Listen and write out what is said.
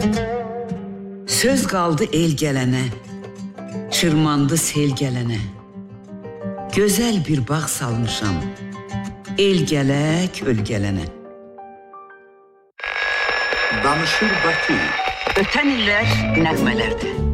Söz qaldı el gələnə, çırmandı sel gələnə. Gözəl bir bağ salmışam, el gələ, köl gələnə. Danışır Bakı. Ötən illər nəğmələrdir.